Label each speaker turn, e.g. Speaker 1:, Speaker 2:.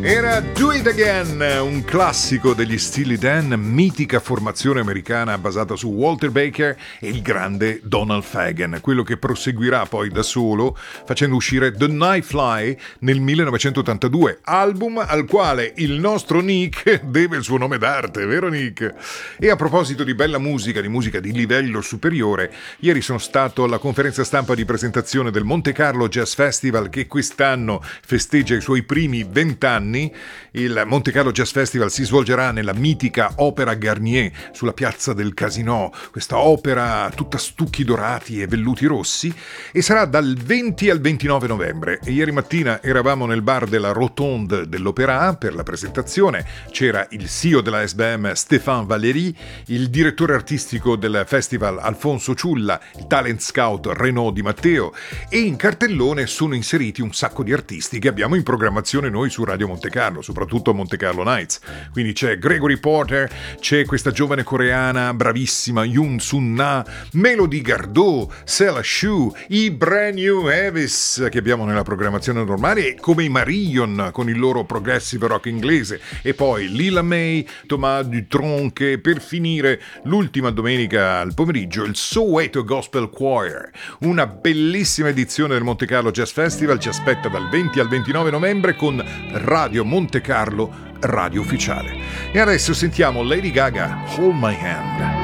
Speaker 1: Era Do It Again, un classico degli Steely Dan, mitica formazione americana basata su Walter Baker e il grande Donald Fagen, quello che proseguirà poi da solo facendo uscire The Nightfly nel 1982, album al quale il nostro Nick deve il suo nome d'arte, vero Nick? E a proposito di bella musica, di musica di livello superiore, ieri sono stato alla conferenza stampa di presentazione del Monte Carlo Jazz Festival, che quest'anno festeggia i suoi primi 20 anni. Il Monte Carlo Jazz Festival si svolgerà nella mitica Opera Garnier sulla piazza del Casino, questa opera tutta stucchi dorati e velluti rossi, e sarà dal 20 al 29 novembre. E ieri mattina eravamo nel bar della Rotonde dell'Opéra per la presentazione. C'era il CEO della SBM Stéphane Valéry, il direttore artistico del festival Alfonso Ciulla, il talent scout Renaud Di Matteo, e in cartellone sono inseriti un sacco di artisti che abbiamo in programmazione noi su Radio Monte Carlo, soprattutto Monte Carlo Nights. Quindi c'è Gregory Porter, c'è questa giovane coreana bravissima Yoon Sun Na, Melody Gardot, Sela Shu, i Brand New Avis che abbiamo nella programmazione normale, come i Marion con il loro progressive rock inglese, e poi Lila May, Thomas Dutronc, che per finire l'ultima domenica al pomeriggio il Soweto Gospel Choir. Una bellissima edizione del Monte Carlo Jazz Festival ci aspetta dal 20 al 29 novembre con Radio Monte Carlo, radio ufficiale. E adesso sentiamo Lady Gaga, Hold My Hand.